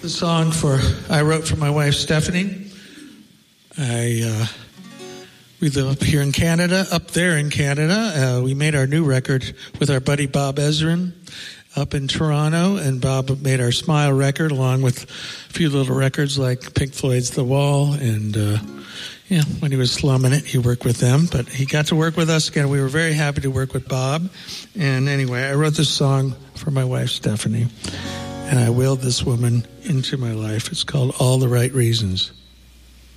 The song I wrote for my wife Stephanie. We live up here in Canada, up there in Canada. We made our new record with our buddy Bob Ezrin up in Toronto, and Bob made our Smile record along with a few little records like Pink Floyd's The Wall, and when he was slumming it, he worked with them, but he got to work with us again. We were very happy to work with Bob, and anyway, I wrote this song for my wife Stephanie, and I willed this woman into my life. It's called All the Right Reasons.